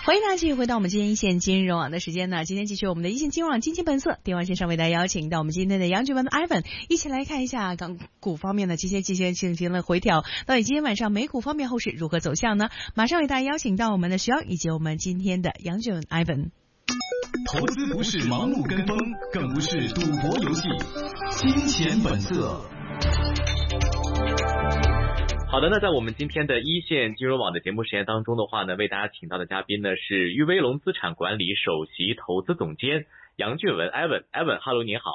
欢迎大家继续回到我们今天一线金融网的时间呢。今天继续我们的一线金融网经济本色，电话线上为大家邀请到我们今天的杨俊文 Ivan 一起来看一下港股方面的这些进行了回调，到底今天晚上美股方面后市如何走向呢？马上为大家邀请到我们的徐阳以及我们今天的杨俊文 Ivan。 投资不是盲目跟风，更不是赌博游戏，金钱本色。 好的，那在我们今天的一线金融网的节目时间当中的话呢，为大家请到的嘉宾呢是裕威龙资产管理首席投资总监杨俊文 Evan，Hello 您好。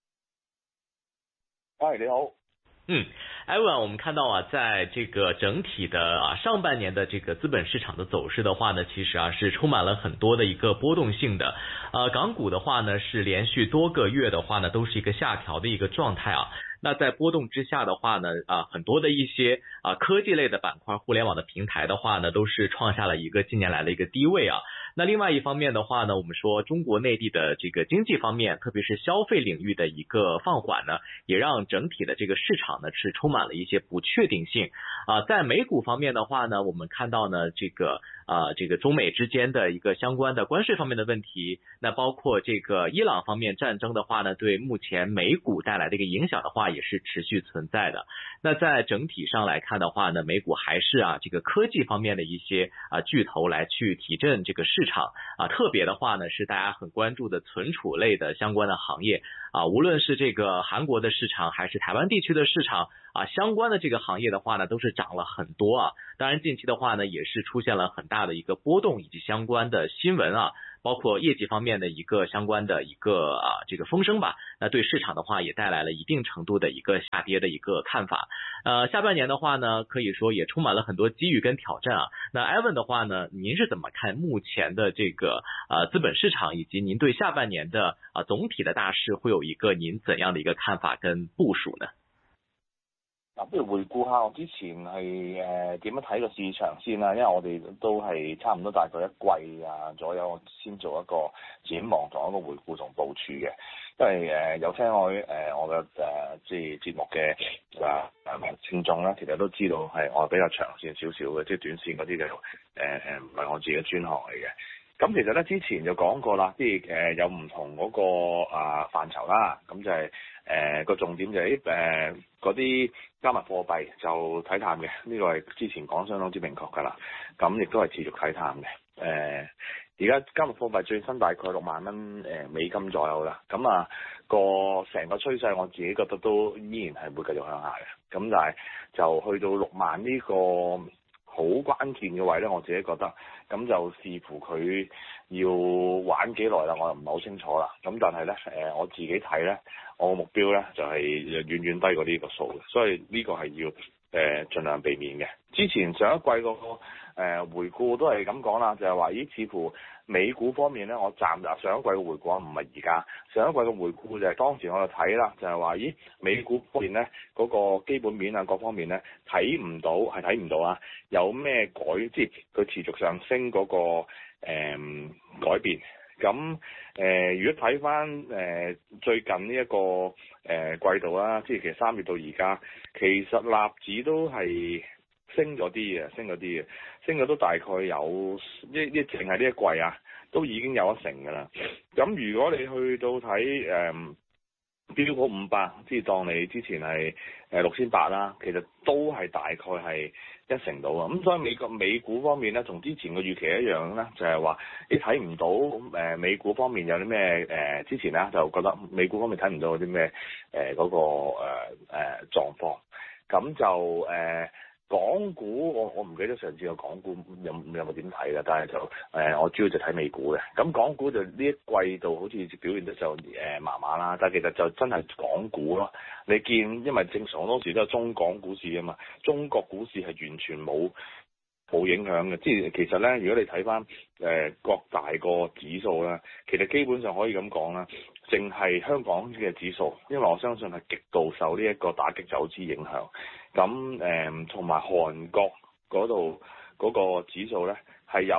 嗨，你好。 Evan，我们看到啊，在这个整体的上半年的这个资本市场的走势的话呢，其实是充满了很多的一个波动性的。港股的话呢，是连续多个月的话呢，都是一个下调的一个状态啊。那在波动之下的话呢，很多的一些科技类的板块、互联网的平台的话呢，都是创下了一个近年来的一个低位啊。那另外一方面的话呢，我们说中国内地的这个经济方面，特别是消费领域的一个放缓呢，也让整体的这个市场呢是充满了一些不确定性在美股方面的话呢，我们看到呢这个中美之间的一个相关的关税方面的问题，那包括这个伊朗方面战争的话呢，对目前美股带来的一个影响的话，也是持续存在的。那在整体上来看的话呢，美股还是这个科技方面的一些巨头来去提振这个市场特别的话呢是大家很关注的存储类的相关的行业无论是这个韩国的市场还是台湾地区的市场相关的这个行业的话呢都是涨了很多当然近期的话呢也是出现了很大的一个波动以及相关的新闻包括业绩方面的一个相关的一个这个风声吧，那对市场的话也带来了一定程度的一个下跌的一个看法。下半年的话呢，可以说也充满了很多机遇跟挑战那 Evan 的话呢，您是怎么看目前的这个资本市场，以及您对下半年的总体的大势会有一个您怎样的一个看法跟部署呢？ 不如回顧下我之前係點樣睇個市場先啦，因為我哋都係差唔多大概一季左右先做一個展望同一個回顧同部署嘅，因為有聽我嘅即係節目嘅聽眾啦，其實都知道係我比較長線少少嘅，即係短線嗰啲就唔係我自己嘅專項嚟嘅。咁其實咧之前就講過啦，即係有唔同嗰個範疇啦，咁就係個重點就係嗰啲加密貨幣就睇淡嘅，呢個係之前講相當之明確㗎啦，咁亦都係持續睇淡嘅。而家加密貨幣最新大概6萬蚊美金左右啦，咁個成個趨勢我自己覺得都依然係會繼續向下嘅，咁但係就去到6萬呢個好關鍵嘅位咧，我自己覺得咁就視乎佢要玩幾耐啦，我又唔係好清楚啦。咁但係咧我自己睇咧，我個目標咧就係遠遠低過呢個數嘅，所以呢個係要盡量避免嘅。之前上一季個回顧都係咁講啦，就係話似乎美股方面咧，我上一季嘅回顧唔係而家，上一季嘅回顧就係當時我就睇啦，就係話美股方面咧嗰個基本面各方面咧睇唔到有咩即係佢持續上升嗰個改變。咁如果睇翻最近呢一個季度啦，即係其實3月到而家，其實納指都係升咗啲都大概有淨係呢一季都已經有1成㗎啦。咁如果你去到睇標普500，即係當你之前係6800啦，其實都係大概係1成到咁所以美股方面咧，同之前嘅預期一樣咧，就係話你睇唔到美股方面有啲咩之前咧就覺得美股方面睇唔到有啲咩嗰個狀況，咁就港股我唔記得上次個港股有冇點睇啦，但係就我主要就睇美股嘅。咁港股就呢一季度好似表現得就麻麻啦，但係其實就真係港股咯。你見因為正常好多時都係中港股市啊嘛，中國股市係完全冇影響嘅。即係其實咧，如果你睇翻各大個指數啦，其實基本上可以咁講啦，淨係香港嘅指數，因為我相信係極度受呢一個打擊走資影響。咁同埋韓國嗰度嗰個指數咧係有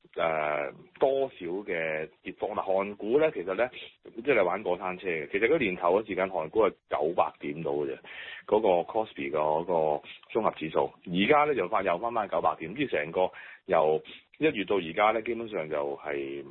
多少嘅跌幅。嗱，韓股咧其實咧即係你玩過山車嘅，其實嗰年頭嗰時間韓股係900點到嘅啫，嗰、個 Kospi 嗰個綜合指數，而家咧就又翻900點，即係成個由1月到而家咧，基本上就係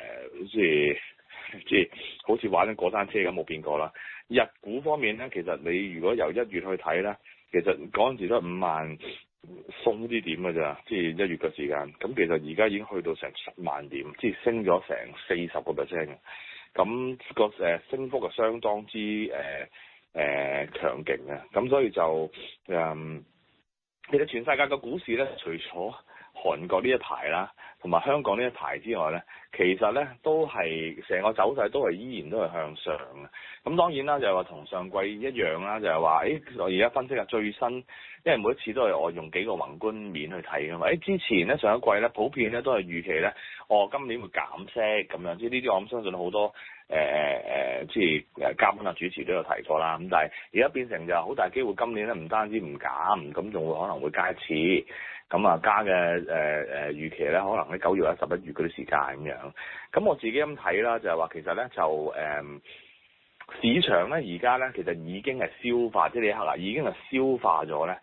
即係好似玩緊過山車咁冇變過啦。日股方面咧，其實你如果由1月去睇咧，其實嗰陣時都5萬鬆啲點嘅咋，即係1月嘅時間。咁其實而家已經去到成10萬點，即係升咗成40%嘅。咁個升幅係相當之強勁嘅。咁所以就其實全世界嘅股市咧，除咗韓國呢一排啦，同埋香港呢一排之外咧，其實咧都係成個走勢都係依然都係向上嘅。咁當然啦，就係話同上季一樣啦，就係話，我而家分析下最新，因為每一次都係我用幾個宏觀面去睇㗎嘛。之前咧上一季咧普遍咧都係預期咧，今年會減息咁樣，即係呢啲我諗相信好多即係嘉賓啊主持都有提過啦。咁但係而家變成就好大機會今年咧唔單止唔減，咁仲會可能會加一次。咁啊加嘅預期咧，可能喺9月或者11月嗰啲時間咁樣。咁我自己咁睇啦，就係話其實咧就市場咧而家咧其實已經係消化，即係呢一刻啦，已經係消化咗咧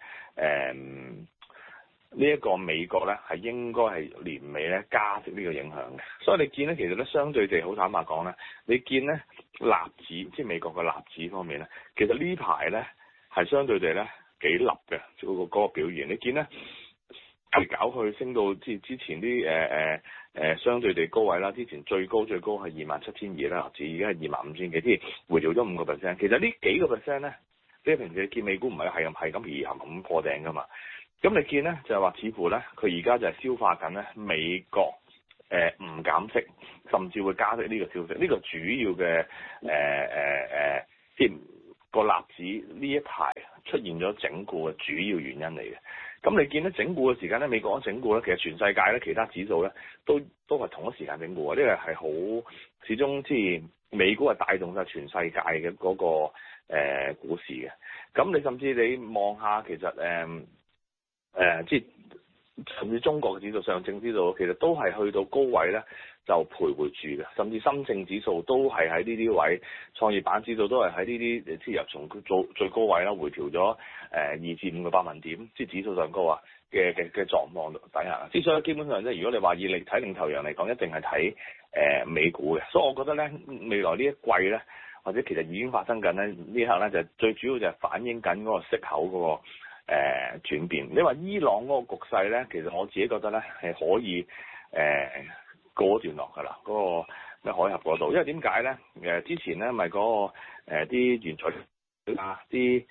呢一個美國咧係應該係年尾咧加息呢個影響嘅。所以你見咧其實咧相對地好坦白講咧，你見咧納指即係美國嘅納指方面咧，其實呢排咧係相對地咧幾立嘅嗰個表現。你見咧搞去升到即係之前啲相對地高位啦，之前最高係27,200啦，至而家係25,000幾，即係回調咗5%。其實呢幾個 percent 咧，即係平時你見美股唔係咁咁破頂噶嘛。咁你見咧就係話似乎咧佢而家就係消化緊咧美國唔減息，甚至會加息呢個消息，呢個主要嘅即係個納指呢一排出現咗整固嘅主要原因嚟嘅。咁你見到整固嘅時間咧，美國整固咧，其實全世界咧其他指數咧都係同一時間整固啊！呢個係好始終即係美股係帶動晒全世界嘅嗰個股市嘅。咁你甚至你望下其實即係甚至中國嘅指數、上證指數，其實都係去到高位咧就徘徊住嘅，甚至深證指數都係喺呢啲位，創業板指數都係喺呢啲即係由從最高位啦回調咗2至5個百分點，即係指數上高啊嘅狀況底下。之所以基本上即係如果你話以嚟睇領頭羊嚟講，一定係睇美股嘅。所以我覺得咧未來呢一季咧，或者其實已經發生緊咧呢一刻咧，就最主要就係反映緊嗰個息口嗰個轉變。你話伊朗嗰個局勢咧，其實我自己覺得咧係可以過段落㗎啦，嗰個咩海峽嗰度，因為點解咧？之前咧咪嗰個啲原材料啊，啲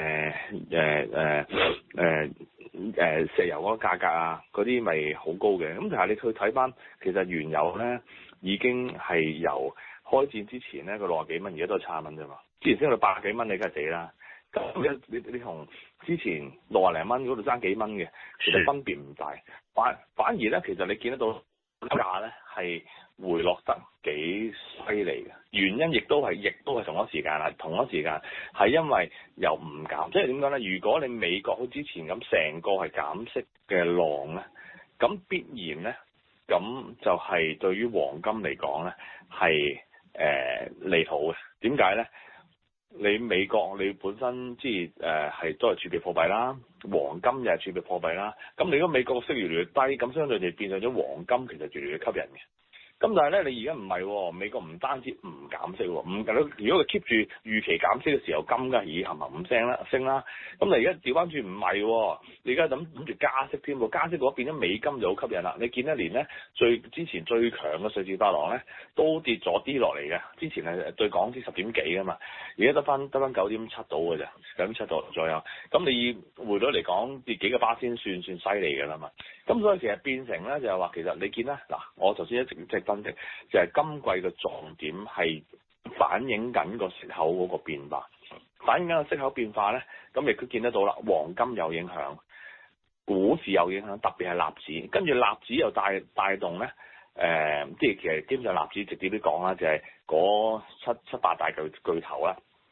石油嗰個價格啊，嗰啲咪好高嘅。咁但係你去睇翻，其實原油咧已經係由開戰之前咧個60幾蚊，而家都係70蚊啫嘛。之前升到80幾蚊，你梗係死啦。咁你同之前60零蚊嗰度爭幾蚊嘅，其實分別唔大。反而咧，其實你見得到價咧係回落得幾犀利嘅。原因亦都係同一時間啦，同一時間係因為由唔減，即係點講咧？如果你美國好之前咁成個係減息嘅浪咧，咁必然咧，咁就係對於黃金嚟講咧係利好嘅。點解咧？你美國你本身即係係都係儲備貨幣啦，黃金又係儲備貨幣啦。咁你如果美國息越嚟越低，咁相對地變相咗黃金其實越嚟越吸引嘅。咁但係咧，你而家唔係喎，美國唔單止唔減息喎，如果佢 keep 住預期減息嘅時候，金嘅已冚冚升啦。咁你而家調翻轉唔係喎，你而家諗住加息添喎，加息嘅話變咗美金就好吸引啦。你見一年咧之前最強嘅瑞士法郎咧都跌咗啲落嚟嘅，之前係對港紙10點幾㗎嘛，而家得翻9.7到嘅啫，9.7度左右。咁你匯率嚟講跌幾個巴仙算犀利㗎啦嘛。咁所以其實變成咧就係話，其實你見啦嗱，我頭先一直即係分析，就係今季嘅重點係反映緊個息口嗰個變化，反映緊個息口變化咧，咁亦都見得到啦。黃金有影響，股市有影響，特別係納指，跟住納指又帶動咧，即係其實基本上納指直接啲講啦，就係嗰七八大巨頭啦。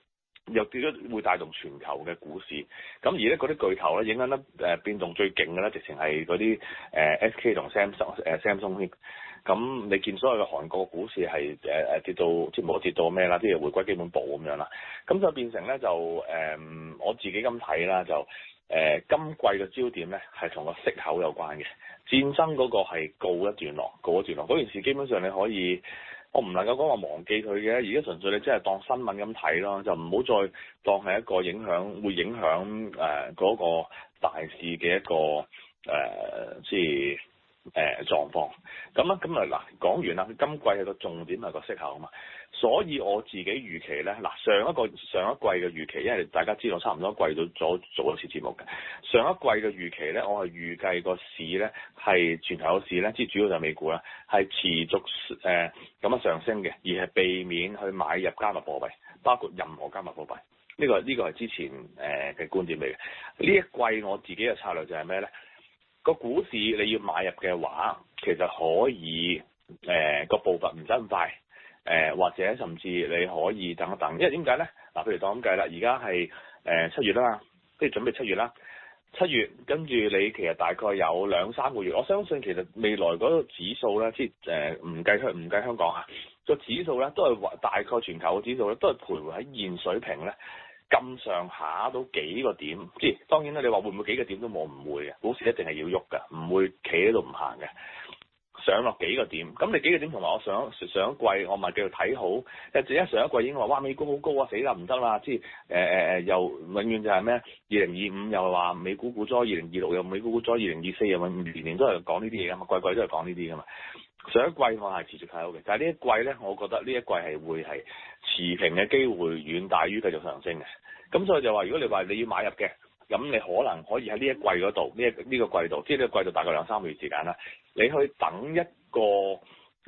又點樣會帶動全球嘅股市？咁而咧嗰啲巨頭咧影響得變動最勁嘅咧，直情係嗰啲SK 同 Samsung 咁你見所有嘅韓國股市係跌到即係冇跌到咩啦，即係回歸基本步咁樣啦。咁就變成咧就我自己咁睇啦，就今季嘅焦點咧係同個息口有關嘅，戰爭嗰個係告一段落，嗰件事基本上你可以。我唔能夠講話忘記佢嘅，而家純粹你真係當新聞咁睇咯，就唔好再當係一個會影響嗰個大市嘅一個即係狀況。咁嗱講完啦，今季係個重點係個息口啊嘛，所以我自己預期咧，嗱上一季嘅預期，因為大家知道差唔多季度做一次節目嘅，上一季嘅預期咧，我係預計個市咧係全球嘅市咧，即係主要就係美股啦，係持續咁樣上升嘅，而係避免去買入加密貨幣，包括任何加密貨幣。呢個係之前嘅觀點嚟嘅。呢一季我自己嘅策略就係咩咧？個股市你要買入嘅話，其實可以個步伐唔使咁快，或者甚至你可以等一等，因為點解咧？嗱，譬如當咁計啦，而家係7月啦，即係準備7月啦。7月跟住你其實大概有2-3個月，我相信其實未來嗰個指數咧，即係唔計香港啊，個指數咧都係大概全球嘅指數咧都係徘徊喺現水平咧。咁上下到幾個點，即係當然啦。你話會唔會幾個點都冇？唔會嘅，股市一定係要喐㗎，唔會企喺度唔行嘅。上落幾個點，咁你幾個點同埋我上一季我咪繼續睇好，一上一季已經話哇美股好高啊，死啦唔得啦，即係又永遠就係咩？2025又話美股股災，2026又美股股災，2024又年年都係講呢啲嘢㗎嘛，季季都係講呢啲㗎嘛。上一季我係持續睇好嘅，但係呢一季咧，我覺得呢一季係會係持平嘅機會遠大於繼續上升嘅。咁所以就話，如果你話你要買入嘅，咁你可能可以喺呢一季嗰度，呢個季度，即係呢個季度大概2-3個月時間啦，你去等一個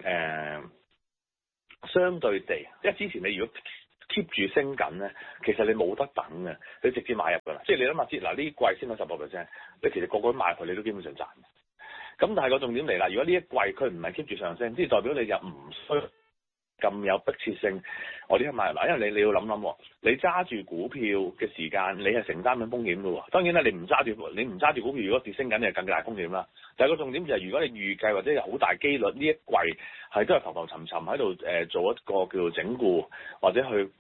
相對地，因為之前你如果 keep 住升緊咧，其實你冇得等嘅，你直接買入㗎啦。即係你諗下嗱呢季升咗10%，你其實個個都買入去，你都基本上賺。咁但係個重點嚟啦，如果呢一季佢唔係 keep 住上升，即係代表你又唔需咁有迫切性，我呢一買入嗱，因為你要諗諗，你揸住股票嘅時間，你係承擔緊風險㗎喎。當然啦，你唔揸住股票，如果跌升緊，你係更大風險啦。但係個重點就係，如果你預計或者有好大機率呢一季係都係浮浮沉沉喺度做一個叫做整固，或者去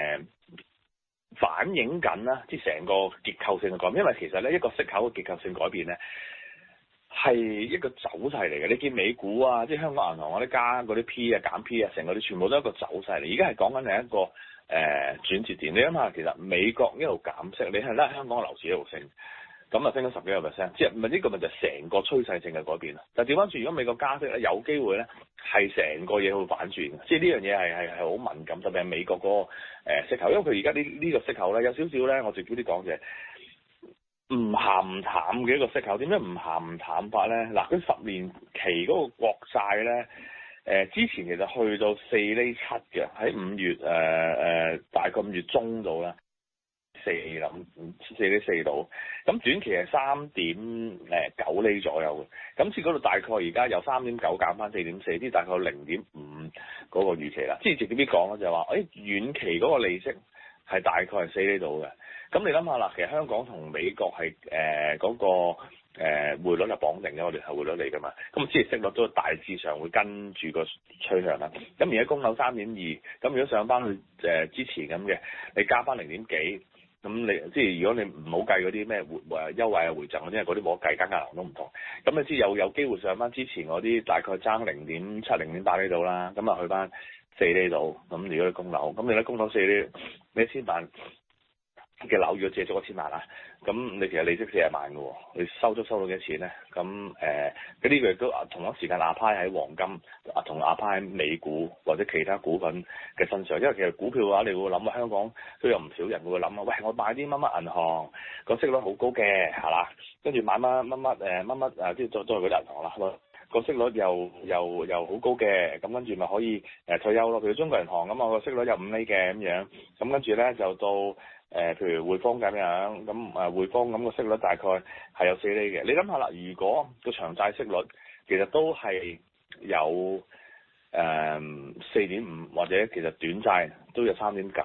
反映緊啦，即係成個結構性嘅改變。因為其實咧一個息口嘅結構性改變咧，係一個走勢嚟嘅，你見美股啊，即係香港銀行嗰啲加嗰啲 P 啊、減 P 啊，成個啲全部都係一個走勢嚟。而家係講緊係一個轉折點。你諗下，其實美國一路減息，你係咧香港嘅樓市一路升，咁啊升咗10幾個%，即係呢個咪就成個趨勢性嘅改變啦。但係調翻轉，如果美國加息咧，有機會咧係成個嘢會反轉嘅，即係呢樣嘢係好敏感，特別係美國嗰個息口，因為佢而家呢個息口咧有少少咧，我直接啲講就係唔鹹唔淡嘅一個息口。點解唔鹹唔淡法咧？嗱，佢10年期嗰個國債咧，之前其實去到4厘7嘅，喺5月大概5月中度啦，4厘4度。咁短期係3.9厘左右嘅。咁至嗰度大概而家由3.9減翻4.4，即係大概0.5嗰個預期啦。即係直接啲講啦，就係話，遠期嗰個利息係大概係4厘度嘅。咁你諗下啦，其實香港同美國係嗰個匯率係綁定嘅，我哋係匯率嚟㗎嘛。咁即係息率都大致上會跟住個趨向啦。咁而家供樓3.2，咁如果上翻去之前咁嘅，你加翻0點幾，咁你即係如果你唔好計嗰啲咩優惠啊回贈嗰啲，嗰啲冇得計，間間銀行都唔同。咁你知有機會上翻之前嗰啲大概爭0.7、0.8呢度啦，咁啊去翻4呢度。咁如果你供樓，咁你咧供樓4呢，你1000萬嘅樓如果借咗1000萬啦，咁你其實利息40萬嘅喎，你收到幾多錢咧？咁嗰啲佢都同一時間apply喺黃金同apply喺美股或者其他股份嘅身上，因為其實股票嘅話，你會諗香港都有唔少人會諗啊，喂，我買啲乜乜銀行個息率好高嘅係啦，跟住買乜即係都係嗰啲銀行啦，個息率又好高嘅，咁跟住咪可以退休咯。譬如中國銀行咁啊，個息率有5厘嘅咁樣，咁跟住咧就到譬如匯豐咁樣，咁匯豐咁個息率大概係有4厘嘅。你諗下啦，如果個長債息率其實都係有4.5，或者其實短債都有3.9，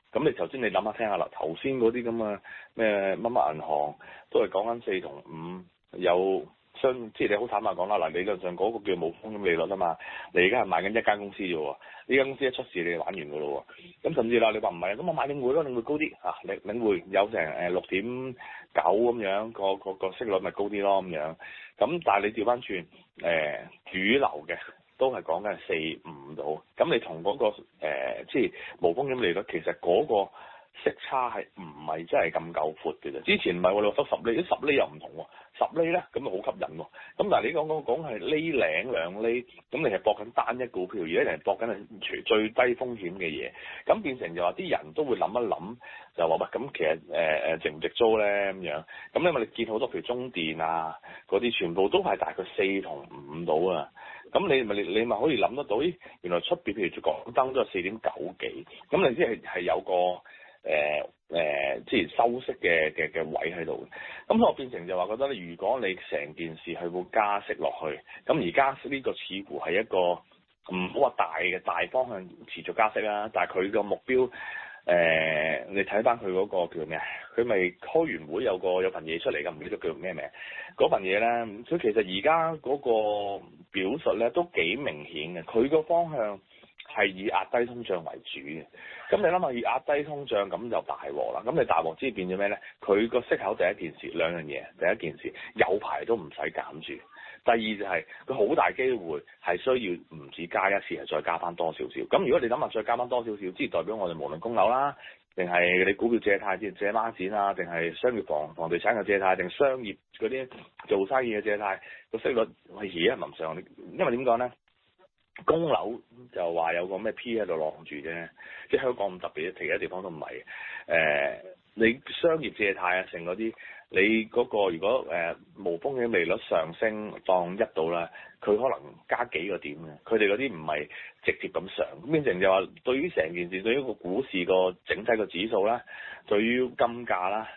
咁你頭先你諗下聽下啦，頭先嗰啲咁嘅咩乜乜銀行都係講緊4同5有即係你好坦白講啦，嗱理論上嗰個叫冇風險利率啊嘛，你而家係買緊一間公司啫喎，呢間公司一出事你就玩完噶咯喎，咁甚至啦你話唔係，咁我買領匯咯，領匯高啲嚇，領匯有成6.9咁樣，個息率咪高啲咯咁樣，咁但係你調翻轉主流嘅。都係講緊4、5度，咁你同嗰個即係無風險利率，其實嗰個息差係唔係真係咁夠闊嘅啫？之前唔係你話得10厘，啲10厘又唔同喎，10厘咧咁就好吸引喎。咁但係你講係厘零2厘，咁你係搏緊單一股票，而家人係搏緊係最低風險嘅嘢，咁變成就話啲人都會諗一諗，就話喂咁其實值唔值租咧咁樣？咁因為你見好多譬如中電啊嗰啲，全部都係大概4同5度啊。咁你咪可以諗得到，咦？原來出邊譬如港燈都有4.9幾，咁你即係有個即係收息嘅位喺度。咁我變成就話覺得咧，如果你成件事係會加息落去，咁而加息呢個似乎係一個唔好話大方向持續加息啦，但係佢個目標。你睇翻佢嗰個叫咩？佢咪開完會有份嘢出嚟㗎，唔記得叫咩名？嗰份嘢咧，佢其實而家嗰個表述咧都幾明顯嘅。佢個方向係以壓低通脹為主嘅。咁你諗下，以壓低通脹咁就大鑊啦。咁你大鑊之變咗咩咧？佢個息口第一件事兩樣嘢，第一件事有排都唔使減住。第二就係佢好大機會係需要唔止加一次，係再加翻多少少。咁如果你諗下再加翻多少少，即係代表我哋無論供樓啦，定係你股票借貸借孖展啊，定係商業房地產嘅借貸，定商業嗰啲做生意嘅借貸，個息率係而家臨上。因為點講咧？供樓就話有個咩 P 喺度晾住啫，即係香港咁特別，其他地方都唔係。你商業借貸啊，成嗰啲，你嗰個如果無風險利率上升當1度啦，佢可能加幾個點嘅，佢哋嗰啲唔係直接咁上，咁變成就話對於成件事，對於個股市個整體個指數啦，對於金價啦，